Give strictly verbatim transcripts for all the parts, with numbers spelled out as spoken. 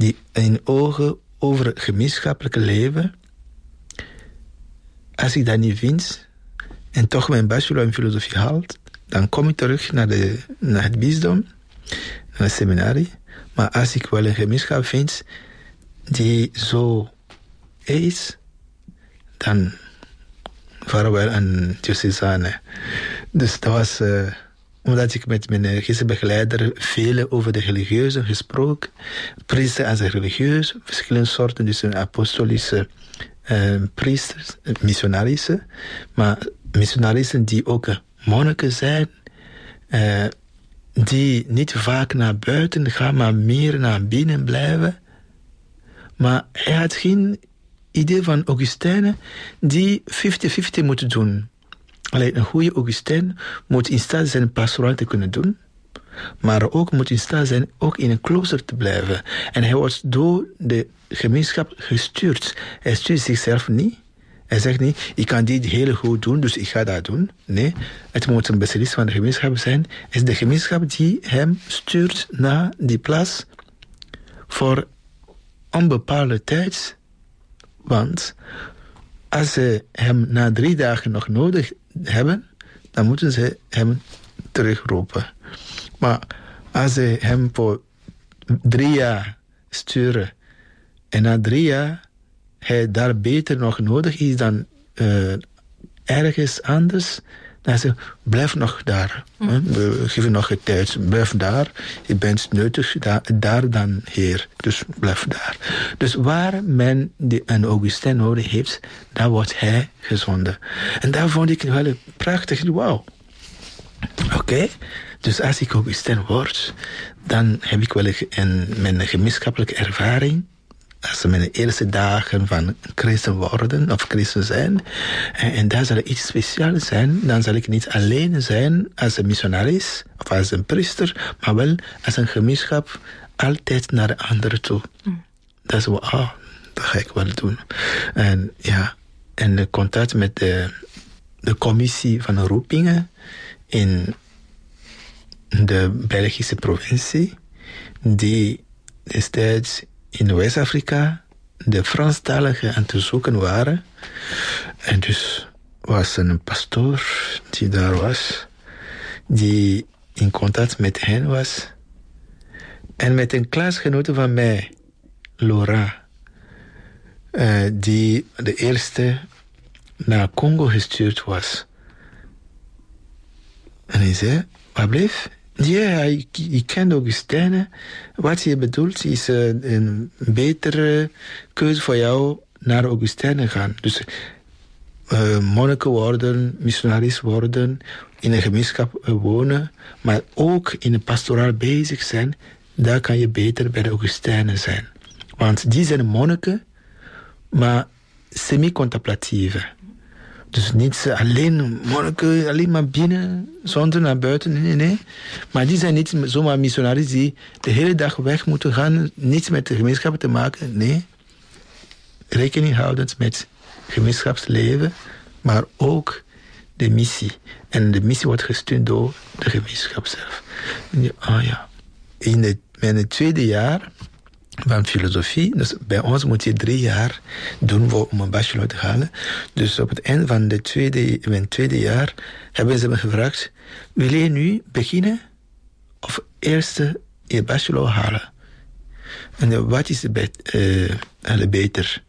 die in ogen over het gemeenschappelijke leven, als ik dat niet vind, en toch mijn bachelor in filosofie haalt, dan kom ik terug naar, de, naar het bisdom, naar het seminarie. Maar als ik wel een gemeenschap vind die zo is, dan waren we een diocesane. Dus dat was, uh, omdat ik met mijn geestbegeleider veel over de religieuze gesproken, priester als religieus, verschillende soorten, dus een apostolische uh, priesters, missionarissen, maar missionarissen die ook monniken zijn, uh, die niet vaak naar buiten gaan, maar meer naar binnen blijven. Maar hij had geen idee van Augustijnen die vijftig vijftig moet doen. Alleen een goede Augustijn moet in staat zijn pastoraal te kunnen doen, maar ook moet in staat zijn ook in een klooster te blijven. En hij wordt door de gemeenschap gestuurd. Hij stuurt zichzelf niet. Hij zegt niet, ik kan dit heel goed doen, dus ik ga dat doen. Nee, het moet een beslissing van de gemeenschap zijn. Het is de gemeenschap die hem stuurt naar die plaats voor onbepaalde tijd. Want als ze hem na drie dagen nog nodig hebben, dan moeten ze hem terugroepen. Maar als ze hem voor drie jaar sturen en na drie jaar hij daar beter nog nodig is dan uh, ergens anders, dan ze blijf nog daar. Mm. We geven nog het tijd. Blijf daar. Je bent nuttig daar, daar dan Heer. Dus blijf daar. Dus waar men die een Augustijn nodig heeft, daar wordt hij gezonden. En daar vond ik wel prachtig. Wauw. Oké. Okay. Dus als ik Augustijn word, dan heb ik wel een, mijn gemeenschappelijke ervaring. Als mijn eerste dagen van christen worden of christen zijn. En, en daar zal er iets speciaals zijn. Dan zal ik niet alleen zijn als een missionaris of als een priester, maar wel als een gemeenschap altijd naar de anderen toe. Mm. Dat is wel, oh, dat ga ik wel doen. En ja, en de contact met de, de commissie van roepingen in de Belgische provincie, die destijds in West-Afrika de Franstaligen aan te zoeken waren. En dus was een pastoor die daar was, die in contact met hen was. En met een klasgenote van mij, Laura, uh, die de eerste naar Congo gestuurd was. En hij zei, waar bleef? Ja, ik, ik ken Augustijnen. Wat je bedoelt is uh, een betere keuze voor jou naar Augustijnen gaan. Dus uh, monniken worden, missionaris worden, in een gemeenschap uh, wonen, maar ook in een pastoraal bezig zijn, daar kan je beter bij de Augustijnen zijn. Want die zijn monniken, maar semi-contemplatieve. Dus niet alleen monniken, alleen maar binnen, zonder naar buiten, nee, nee. Maar die zijn niet zomaar missionaris die de hele dag weg moeten gaan, niets met de gemeenschap te maken, nee. Rekening houdend met gemeenschapsleven, maar ook de missie. En de missie wordt gesteund door de gemeenschap zelf. Ah oh ja. In het, mijn tweede jaar van filosofie, dus bij ons moet je drie jaar doen om een bachelor te halen. Dus op het eind van de tweede, mijn tweede jaar hebben ze me gevraagd, wil je nu beginnen of eerst je bachelor halen? En wat is het bet, uh, beter?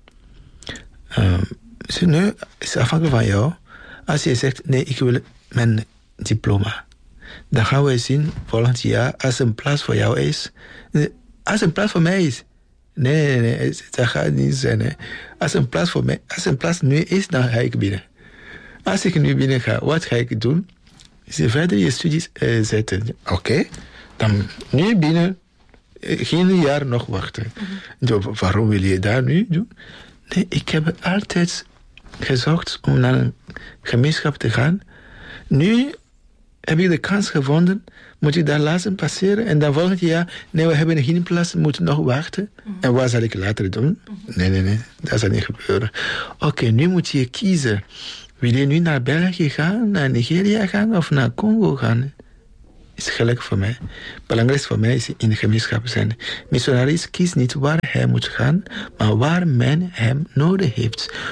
Um, ze, nee, het is afhankelijk van jou. Als je zegt, nee, ik wil mijn diploma, dan gaan we zien volgend jaar als een plaats voor jou is. Als een plaats voor mij is. Nee, nee, nee, dat gaat niet zijn. Hè. Als een plaats voor mij, als een plaats nu is, dan ga ik binnen. Als ik nu binnen ga, wat ga ik doen? Is verder je studies uh, zetten. Oké, okay. Dan nu binnen, geen jaar nog wachten. Mm-hmm. Waarom wil je daar nu doen? Nee, ik heb altijd gezocht om naar een gemeenschap te gaan. Nu heb ik de kans gevonden, moet ik daar laten passeren en dan volgend jaar, nee, we hebben geen plaats, we moeten nog wachten. Mm-hmm. En wat zal ik later doen? Mm-hmm. Nee, nee, nee, dat zal niet gebeuren. Oké, okay, nu moet je kiezen. Wil je nu naar België gaan, naar Nigeria gaan of naar Congo gaan? is gelijk voor mij. Belangrijk voor mij is in de gemeenschap zijn. Missionaris kiest niet waar hij moet gaan, maar waar men hem nodig heeft.